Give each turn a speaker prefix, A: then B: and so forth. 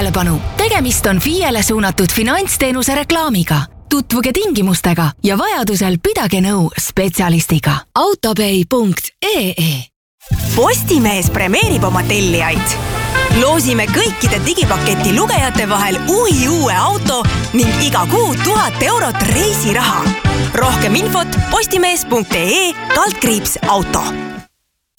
A: tähelepanu! Tegemist on FIE-le suunatud finantsteenuse reklaamiga. Tutvuge tingimustega ja vajadusel pidage nõu spetsialistiga. autopay.ee
B: Postimees premeerib oma tellijaid. Loosime kõikide digipaketi lugejate vahel uue auto ning iga kuu 1000 eurot reisiraha. Rohkem infot postimees.ee/auto.